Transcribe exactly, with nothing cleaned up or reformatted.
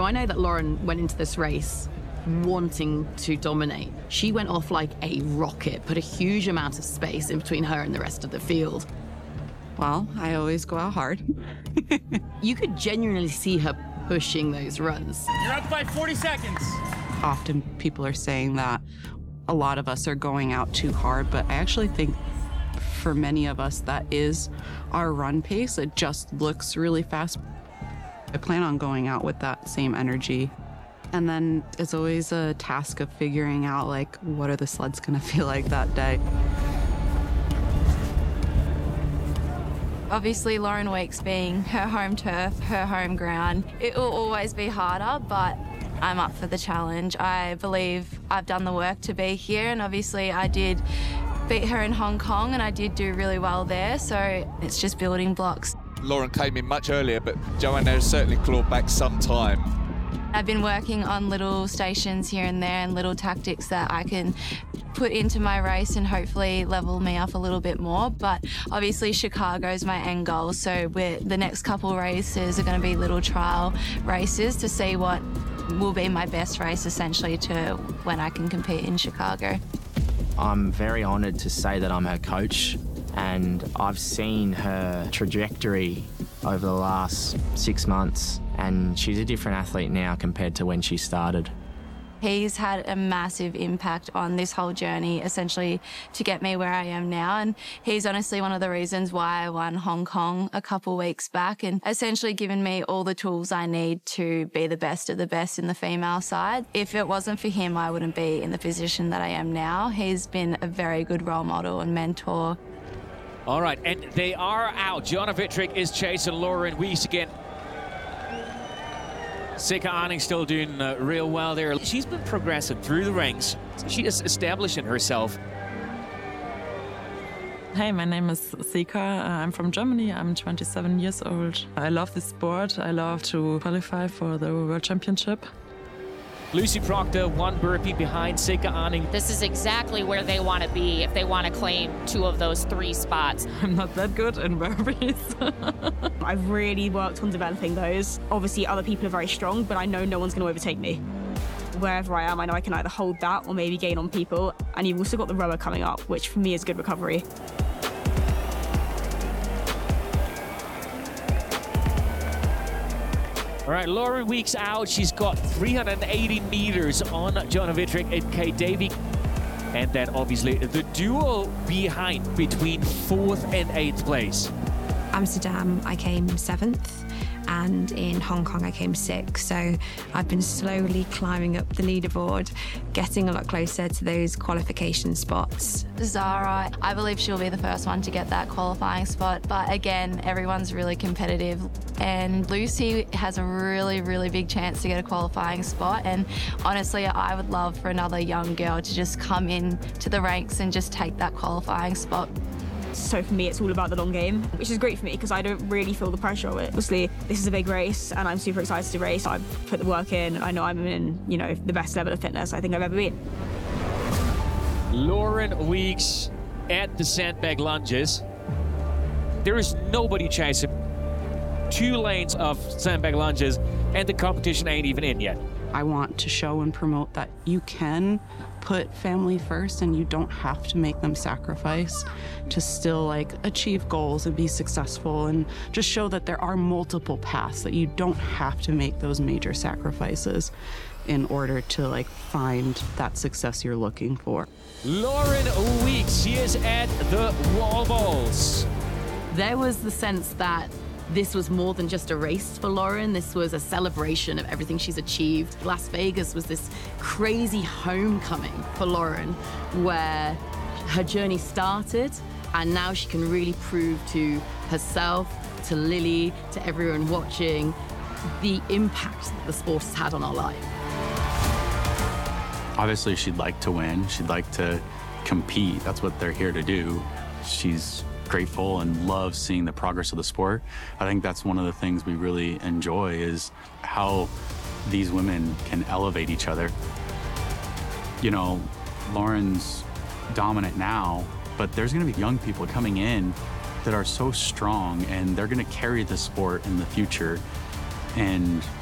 I know that Lauren went into this race wanting to dominate. She went off like a rocket, put a huge amount of space in between her and the rest of the field. Well, I always go out hard. You could genuinely see her pushing those runs. You're up by forty seconds. Often people are saying that a lot of us are going out too hard, but I actually think for many of us that is our run pace. It just looks really fast. I plan on going out with that same energy. And then it's always a task of figuring out, like, what are the sleds gonna feel like that day? Obviously, Lauren Weeks being her home turf, her home ground, it will always be harder, but I'm up for the challenge. I believe I've done the work to be here, and obviously I did beat her in Hong Kong, and I did do really well there, so it's just building blocks. Lauren came in much earlier, but Joanna has certainly clawed back some time. I've been working on little stations here and there and little tactics that I can put into my race and hopefully level me up a little bit more. But obviously Chicago's my end goal, so we're, the next couple races are going to be little trial races to see what will be my best race essentially to when I can compete in Chicago. I'm very honoured to say that I'm her coach, and I've seen her trajectory over the last six months, and she's a different athlete now compared to when she started. He's had a massive impact on this whole journey, essentially, to get me where I am now. And he's honestly one of the reasons why I won Hong Kong a couple weeks back, and essentially given me all the tools I need to be the best of the best in the female side. If it wasn't for him, I wouldn't be in the position that I am now. He's been a very good role model and mentor. All right, and they are out. Joanna Wittrich is chasing Lauren Weeks again. Sika Arning still doing uh, real well there. She's been progressing through the ranks. She is establishing herself. Hey, my name is Sika. I'm from Germany. I'm twenty-seven years old. I love this sport. I love to qualify for the World Championship. Lucy Proctor, one burpee behind Sika Arning. This is exactly where they want to be if they want to claim two of those three spots. I'm not that good in burpees. I've really worked on developing those. Obviously, other people are very strong, but I know no one's going to overtake me. Wherever I am, I know I can either hold that or maybe gain on people. And you've also got the rower coming up, which for me is good recovery. All right, Lauren Weeks out. She's got three hundred eighty meters on Joanna Wittrich and Kate Davey. And then obviously the duo behind between fourth and eighth place. Amsterdam, I came seventh, and in Hong Kong, I came sixth. So I've been slowly climbing up the leaderboard, getting a lot closer to those qualification spots. Zara, I believe she'll be the first one to get that qualifying spot. But again, everyone's really competitive. And Lucy has a really, really big chance to get a qualifying spot. And honestly, I would love for another young girl to just come in to the ranks and just take that qualifying spot. So for me, it's all about the long game, which is great for me because I don't really feel the pressure of it. Obviously, this is a big race and I'm super excited to race. I've put the work in. I know I'm in, you know, the best level of fitness I think I've ever been. Lauren Weeks at the sandbag lunges. There is nobody chasing. Two lanes of sandbag lunges and the competition ain't even in yet. I want to show and promote that you can put family first and you don't have to make them sacrifice to still like achieve goals and be successful, and just show that there are multiple paths, that you don't have to make those major sacrifices in order to like find that success you're looking for. Lauren Weeks, she is at the wall balls. There was the sense that this was more than just a race for Lauren. This was a celebration of everything she's achieved. Las Vegas was this crazy homecoming for Lauren where her journey started, and now she can really prove to herself, to Lily, to everyone watching, the impact that the sport has had on our life. Obviously, she'd like to win. She'd like to compete. That's what they're here to do. She's grateful and loves seeing the progress of the sport. I think that's one of the things we really enjoy, is how these women can elevate each other. You know, Lauren's dominant now, but there's gonna be young people coming in that are so strong, and they're gonna carry the sport in the future. And